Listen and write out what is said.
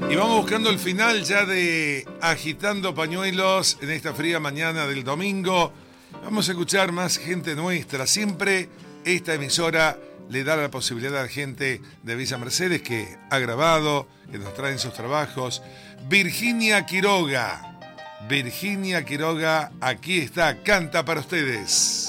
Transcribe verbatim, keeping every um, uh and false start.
Y vamos buscando el final ya de Agitando Pañuelos en esta fría mañana del domingo. Vamos a escuchar más gente nuestra. Siempre esta emisora le da la posibilidad a la gente de Villa Mercedes que ha grabado, que nos traen sus trabajos. Virginia Quiroga. Virginia Quiroga, aquí está, canta para ustedes.